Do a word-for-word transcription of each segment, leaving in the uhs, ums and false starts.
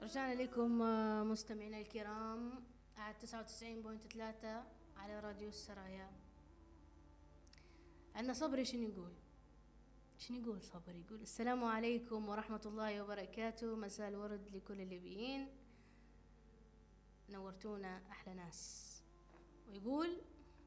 رجعنا لكم آه، مستمعينا الكرام على تسعة وتسعين فاصلة ثلاثة على راديو السرايا. عندنا صبري شنو يقول شنو يقول صبري يقول السلام عليكم ورحمة الله وبركاته، مساء الورد لكل الليبيين، نورتونا أحلى ناس. ويقول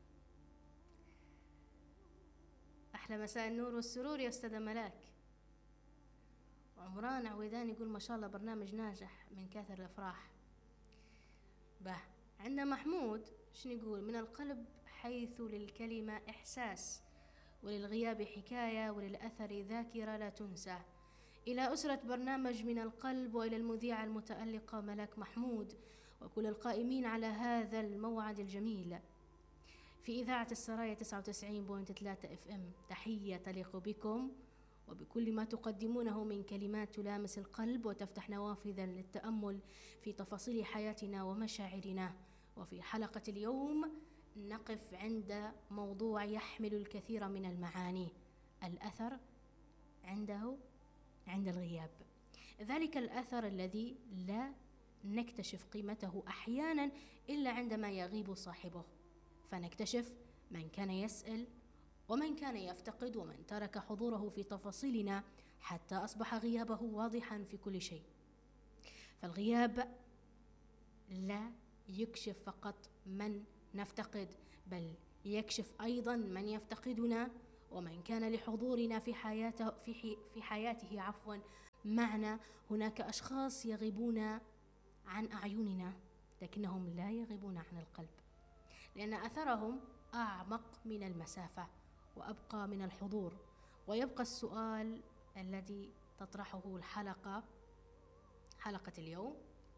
أحلى مساء النور والسرور يا أستاذة ملاك. وعمران عويدان يقول ما شاء الله برنامج ناجح من كثر الأفراح. به عندنا محمود شنو يقول من القلب حيث للكلمة إحساس، وللغياب حكاية، وللأثر ذاكرة لا تنسى. إلى أسرة برنامج من القلب، وإلى المذيعة المتألقة ملاك محمود، وكل القائمين على هذا الموعد الجميل في إذاعة السرايا تسعة وتسعين فاصلة ثلاثة اف ام، تحية تليق بكم وبكل ما تقدمونه من كلمات تلامس القلب وتفتح نوافذ للتأمل في تفاصيل حياتنا ومشاعرنا. وفي حلقة اليوم نقف عند موضوع يحمل الكثير من المعاني، الأثر عنده عند الغياب، ذلك الأثر الذي لا نكتشف قيمته أحيانا إلا عندما يغيب صاحبه، فنكتشف من كان يسأل ومن كان يفتقد ومن ترك حضوره في تفاصيلنا حتى أصبح غيابه واضحا في كل شيء. فالغياب لا يكشف فقط من نفتقد، بل يكشف أيضا من يفتقدنا ومن كان لحضورنا في حياته في, حي في حياته عفوا معنا. هناك أشخاص يغيبون عن أعيننا لكنهم لا يغيبون عن القلب، لأن أثرهم أعمق من المسافة وأبقى من الحضور. ويبقى السؤال الذي تطرحه الحلقة حلقة اليوم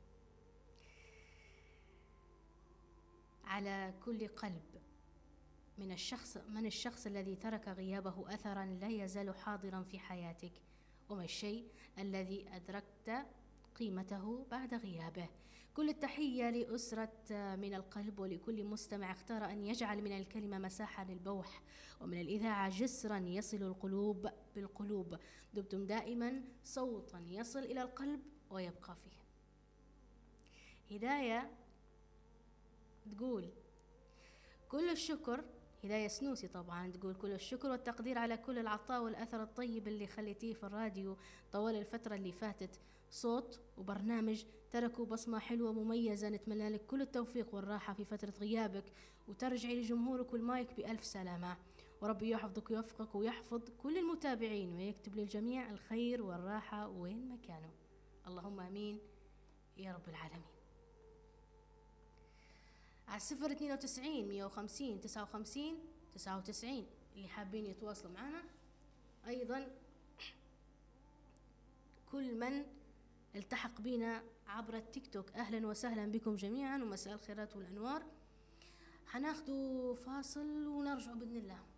على كل قلب من الشخص من الشخص الذي ترك غيابه أثرا لا يزال حاضرا في حياتك، وما الشيء الذي أدركت قيمته بعد غيابه. كل التحية لأسرة من القلب ولكل مستمع اختار أن يجعل من الكلمة مساحة للبوح ومن الإذاعة جسرا يصل القلوب بالقلوب. دمتم دائما صوتا يصل إلى القلب ويبقى فيه. هداية تقول كل الشكر، هداية سنوسي طبعا، تقول كل الشكر والتقدير على كل العطاء والأثر الطيب اللي خليتيه في الراديو طوال الفترة اللي فاتت. صوت وبرنامج تركوا بصمة حلوة مميزة. نتمنى لك كل التوفيق والراحة في فترة غيابك، وترجعي لجمهورك والمايك بألف سلامة، وربي يحفظك ويوفقك ويحفظ كل المتابعين ويكتب للجميع الخير والراحة وين ما كانوا. اللهم آمين يا رب العالمين. على الصفر اثنين وتسعين مية وخمسين تسعة وخمسين تسعة وتسعين اللي حابين يتواصلوا معنا، أيضا كل من التحق بنا عبر التيك توك أهلا وسهلا بكم جميعا ومساء الخيرات والأنوار. حناخدوا فاصل ونرجع بإذن الله.